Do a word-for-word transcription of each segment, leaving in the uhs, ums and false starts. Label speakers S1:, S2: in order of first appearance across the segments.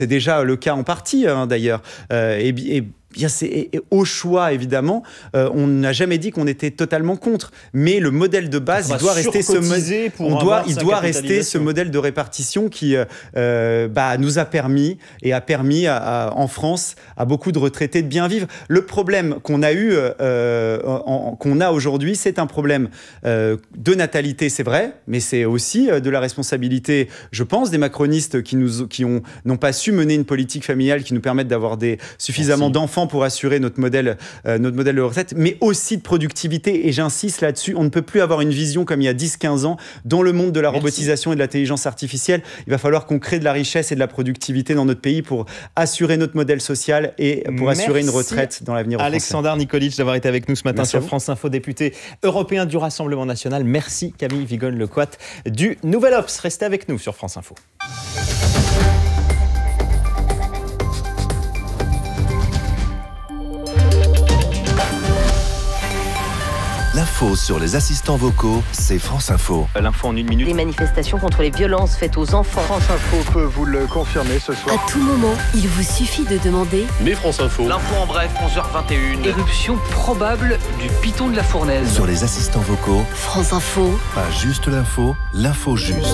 S1: C'est déjà le cas en partie, hein, d'ailleurs. Euh, et, et Bien, c'est, et, et au choix, évidemment, euh, on n'a jamais dit qu'on était totalement contre, mais le modèle de base, il doit rester ce, mo- on doit, il doit rester ce modèle de répartition qui euh, bah, nous a permis et a permis à, à, en France à beaucoup de retraités de bien vivre. Le problème qu'on a eu, euh, en, qu'on a aujourd'hui, c'est un problème euh, de natalité, c'est vrai, mais c'est aussi de la responsabilité, je pense, des macronistes qui, nous, qui ont, n'ont pas su mener une politique familiale qui nous permette d'avoir des, suffisamment Merci. d'enfants pour assurer notre modèle, euh, notre modèle de retraite, mais aussi de productivité. Et j'insiste là-dessus, on ne peut plus avoir une vision comme il y a dix quinze ans. Dans le monde de la Merci. robotisation et de l'intelligence artificielle, il va falloir qu'on crée de la richesse et de la productivité dans notre pays pour assurer notre modèle social et pour Merci. assurer une retraite dans l'avenir.
S2: Alexandre Nikolic d'avoir été avec nous ce matin
S1: Merci
S2: sur France Info, député européen du Rassemblement National. Merci Camille Vigonne-Lecoat du Nouvel Obs. Restez avec nous sur France Info.
S3: L'info sur les assistants vocaux, c'est France Info.
S2: L'info en une minute.
S4: Des manifestations contre les violences faites aux enfants.
S5: France Info peut vous le confirmer ce soir.
S6: À tout moment, il vous suffit de demander.
S7: Mais France Info.
S8: L'info en bref, onze heures vingt et une. Éruption probable du piton de la Fournaise.
S3: Sur les assistants vocaux,
S6: France Info.
S3: Pas juste l'info, l'info juste.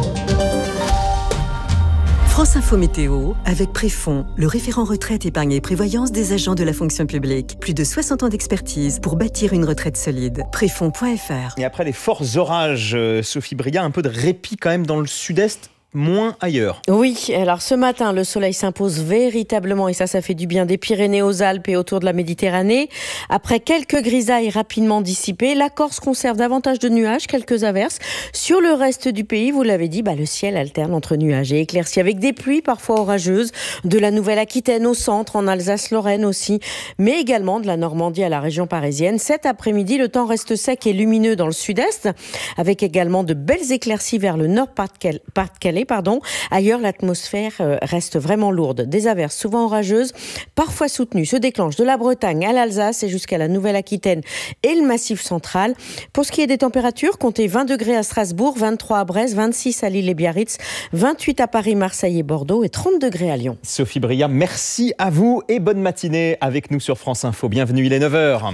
S9: France Info Météo, avec Préfond, le référent retraite, épargne et prévoyance des agents de la fonction publique. Plus de soixante ans d'expertise pour bâtir une retraite solide. Préfond point f r.
S2: Et après les forts orages, Sophie Bria, un peu de répit quand même dans le sud-est, moins ailleurs.
S10: Oui, alors ce matin, le soleil s'impose véritablement et ça, ça fait du bien des Pyrénées aux Alpes et autour de la Méditerranée. Après quelques grisailles rapidement dissipées, la Corse conserve davantage de nuages, quelques averses. Sur le reste du pays, vous l'avez dit, bah, le ciel alterne entre nuages et éclaircies avec des pluies parfois orageuses de la Nouvelle-Aquitaine au centre, en Alsace-Lorraine aussi, mais également de la Normandie à la région parisienne. Cet après-midi, le temps reste sec et lumineux dans le sud-est, avec également de belles éclaircies vers le nord Pas-de-Calais. Pardon. Ailleurs, l'atmosphère reste vraiment lourde. Des averses souvent orageuses, parfois soutenues, se déclenchent de la Bretagne à l'Alsace et jusqu'à la Nouvelle-Aquitaine et le Massif central. Pour ce qui est des températures, comptez vingt degrés à Strasbourg, vingt-trois à Brest, vingt-six à Lille et Biarritz, vingt-huit à Paris, Marseille et Bordeaux et trente degrés à Lyon.
S2: Sophie Bria, merci à vous et bonne matinée avec nous sur France Info. Bienvenue, il est neuf heures.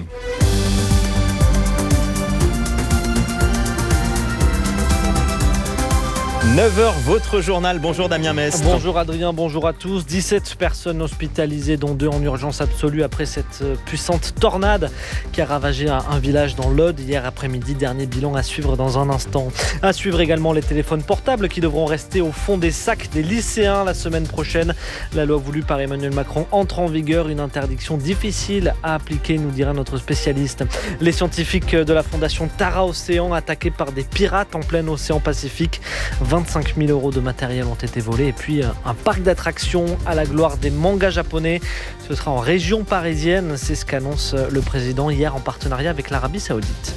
S2: neuf heures, votre journal. Bonjour Damien Mest.
S11: Bonjour Adrien, bonjour à tous. dix-sept personnes hospitalisées, dont deux en urgence absolue après cette puissante tornade qui a ravagé un village dans l'Aude hier après-midi. Dernier bilan à suivre dans un instant. À suivre également les téléphones portables qui devront rester au fond des sacs des lycéens la semaine prochaine. La loi voulue par Emmanuel Macron entre en vigueur. Une interdiction difficile à appliquer, nous dira notre spécialiste. Les scientifiques de la fondation Tara Océan attaqués par des pirates en plein océan Pacifique. vingt-cinq mille euros de matériel ont été volés. Et puis un parc d'attractions à la gloire des mangas japonais. Ce sera en région parisienne. C'est ce qu'annonce le président hier en partenariat avec l'Arabie Saoudite.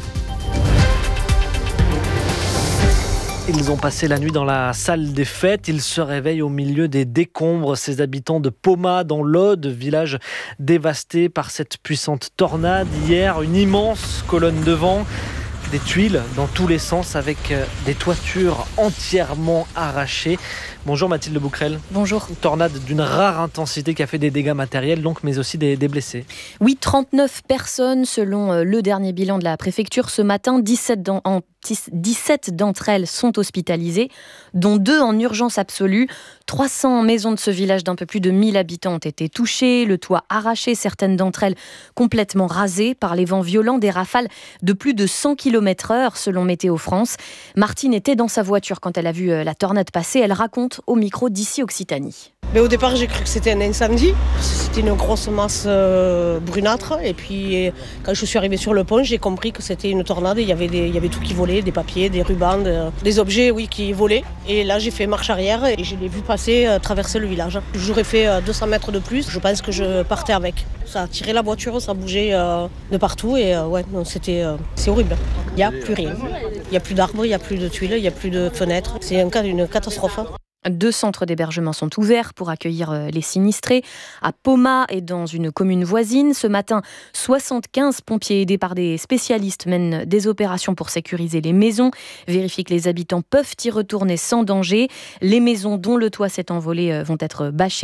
S11: Ils ont passé la nuit dans la salle des fêtes. Ils se réveillent au milieu des décombres. Ces habitants de Poma, dans l'Aude, village dévasté par cette puissante tornade. Hier, une immense colonne de vent. Des tuiles dans tous les sens avec des toitures entièrement arrachées. Bonjour Mathilde Bouquerel.
S12: Bonjour.
S11: Une tornade d'une rare intensité qui a fait des dégâts matériels, donc, mais aussi des, des blessés.
S12: Oui, trente-neuf personnes selon le dernier bilan de la préfecture. Ce matin, dix-sept, dans, en, dix-sept d'entre elles sont hospitalisées, dont deux en urgence absolue. trois cents maisons de ce village d'un peu plus de mille habitants ont été touchées, le toit arraché, certaines d'entre elles complètement rasées par les vents violents, des rafales de plus de cent kilomètres heure selon Météo France. Martine était dans sa voiture quand elle a vu la tornade passer. Elle raconte au micro d'Ici Occitanie.
S13: Mais au départ, j'ai cru que c'était un incendie. C'était une grosse masse euh, brunâtre. Et puis, quand je suis arrivée sur le pont, j'ai compris que c'était une tornade. Il y avait, des, il y avait tout qui volait, des papiers, des rubans, de, des objets oui, qui volaient. Et là, j'ai fait marche arrière et je l'ai vu passer, euh, traverser le village. J'aurais fait euh, deux cents mètres de plus. Je pense que je partais avec. Ça a tiré la voiture, ça bougeait euh, de partout. Et euh, ouais, non, c'était, euh, c'est horrible. Il n'y a plus rien. Il n'y a plus d'arbres, il n'y a plus de tuiles, il n'y a plus de fenêtres. C'est un cas d'une catastrophe.
S12: Deux centres d'hébergement sont ouverts pour accueillir les sinistrés. À Poma et dans une commune voisine, ce matin, soixante-quinze pompiers aidés par des spécialistes mènent des opérations pour sécuriser les maisons, vérifient que les habitants peuvent y retourner sans danger. Les maisons dont le toit s'est envolé vont être bâchées.